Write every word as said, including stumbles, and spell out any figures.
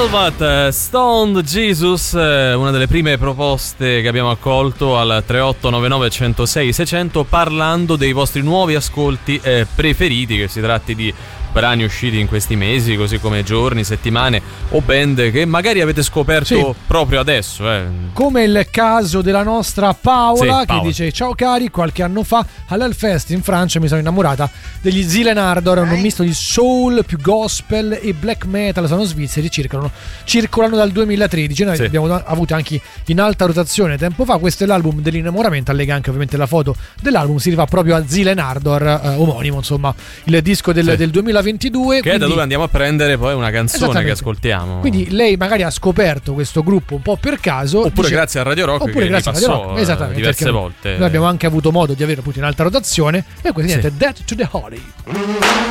Salvat, Stoned Jesus, una delle prime proposte che abbiamo accolto al tre otto nove nove uno zero sei sei zero zero, parlando dei vostri nuovi ascolti eh, preferiti, che si tratti di brani usciti in questi mesi, così come giorni, settimane o band che magari avete scoperto sì. proprio adesso, eh. come il caso della nostra Paola, sì, che Paola. dice: ciao cari, qualche anno fa all'Hellfest in Francia mi sono innamorata degli Zielen Ardor, un misto di soul più gospel e black metal, sono svizzeri, circolano, circolano dal duemilatredici, noi sì. abbiamo avuto anche in alta rotazione tempo fa. Questo è l'album dell'innamoramento, allega anche ovviamente la foto dell'album, si rifà proprio a Zielen Ardor, eh, omonimo insomma, il disco del, sì. del duemilaventidue, che quindi, è da dove andiamo a prendere poi una canzone che ascoltiamo. Quindi lei magari ha scoperto questo gruppo un po' per caso, oppure dice, grazie a Radio Rock, oppure che grazie a Radio Rock, esattamente, diverse volte. Noi abbiamo anche avuto modo di avere appunto in alta rotazione, e quindi sì. niente, Death to the Holy.